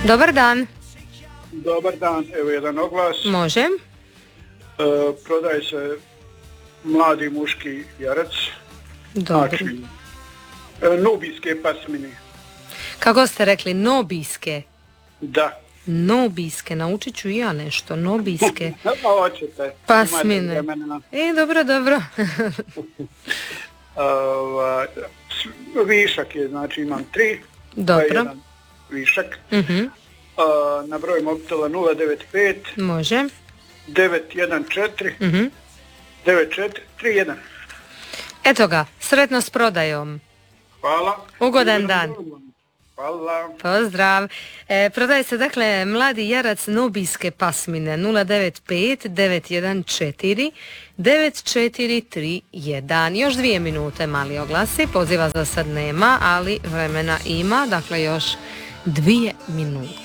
Dobar dan. Dobar dan, evo jedan oglas. Može. Prodaje se mladi muški jarac. Dobro. Znači, nubijske pasmine. Kako ste rekli, nobijske? Da. Nobijske, naučit ću i ja nešto, nobijske. Hoćete. Pasmine. Dobro. Višak je, znači imam 3. Dobro. Jedan višak. Uh-huh. Na broj mobitela 095 Može. 914 Uh-huh. 9431. Eto ga, sretno s prodajom. Hvala. Ugodan dan. Hvala. Pozdrav. Prodaje se dakle mladi jarac nobijske pasmine 095 914 9431. Još 2 minute mali oglasi, poziva za sad nema, ali vremena ima, dakle još 2 minute.